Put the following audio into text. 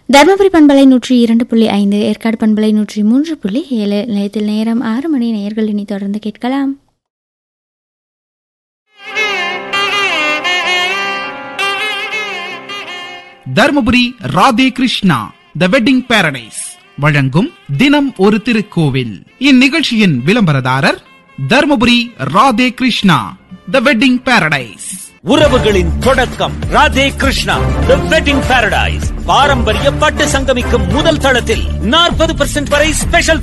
தர்மபுரி பண்பலை 102.5, ஏற்காடு பண்பலை 103.7 நிலையத்தில் நேரம் 6 மணி. நேயர்கள் இனி தொடர்ந்து கேட்கலாம். தர்மபுரி ராதே கிருஷ்ணா தி வெட்டிங் பாரடைஸ் வழங்கும் தினம் ஒரு திருக்கோவில். இந்நிகழ்ச்சியின் விளம்பரதாரர் தர்மபுரி ராதே கிருஷ்ணா தி வெட்டிங் பாரடைஸ். உறவுகளின் தொடக்கம் ராதே கிருஷ்ணா தி வெட்டிங் பாரடைஸ். பாரம்பரிய பட்டு சங்கமிக்கும் முதல் தளத்தில் 40% வரை ஸ்பெஷல்